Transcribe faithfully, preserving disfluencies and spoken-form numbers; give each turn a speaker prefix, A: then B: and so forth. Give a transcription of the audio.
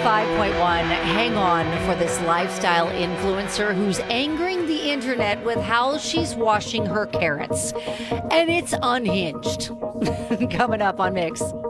A: five point one, hang on for this lifestyle influencer who's angering the internet with how she's washing her carrots. And it's unhinged. Coming up on Mix.